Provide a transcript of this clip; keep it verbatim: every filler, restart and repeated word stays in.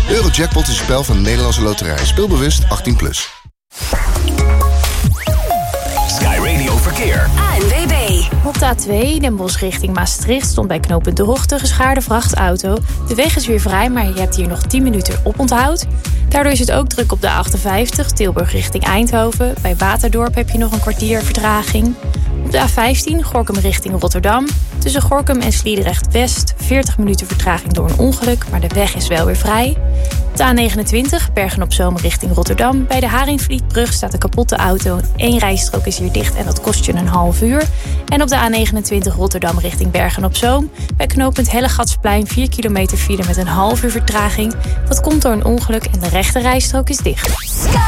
Eurojackpot is een spel van de Nederlandse Loterij. Speel bewust achttien plus. Sky Radio Verkeer. A N W B. Op de A twee, Den Bosch richting Maastricht, stond bij knooppunt De Hoogte geschaarde vrachtauto. De weg is weer vrij, maar je hebt hier nog tien minuten oponthoud. Daardoor is het ook druk op de achtenvijftig, Tilburg richting Eindhoven. Bij Waterdorp heb je nog een kwartier vertraging. Op de A vijftien, Gorinchem richting Rotterdam. Tussen Gorinchem en Sliedrecht-West, veertig minuten vertraging door een ongeluk, maar de weg is wel weer vrij. Op de A negenentwintig, Bergen-op-Zoom richting Rotterdam. Bij de Haringvlietbrug staat een kapotte auto. Eén rijstrook is hier dicht en dat kost je een half uur. En op de A negenentwintig, Rotterdam richting Bergen-op-Zoom. Bij knooppunt Hellegatsplein vier kilometer file met een half uur vertraging. Dat komt door een ongeluk en de rechte rijstrook is dicht.